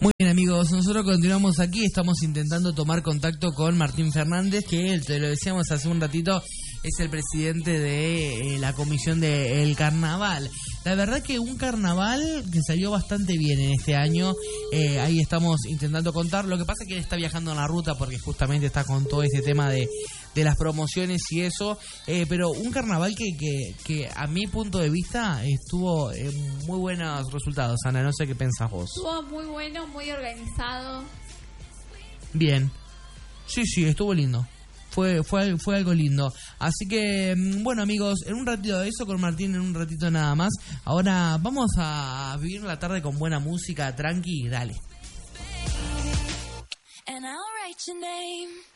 Muy bien, amigos, nosotros continuamos aquí, estamos intentando tomar contacto con Martín Fernández, que te lo decíamos hace un ratito, es el presidente de la comisión del carnaval. La verdad que un carnaval que salió bastante bien en este año, ahí estamos intentando contar. Lo que pasa es que él está viajando en la ruta porque justamente está con todo este tema de las promociones y eso, pero un carnaval que a mi punto de vista estuvo muy buenos resultados. Ana, no sé qué pensás vos. Estuvo muy bueno, muy organizado. Bien, sí, estuvo lindo. Fue algo lindo. Así que, bueno, amigos, en un ratito de eso con Martín, en un ratito nada más. Ahora vamos a vivir la tarde con buena música, tranqui, dale. And I'll write your name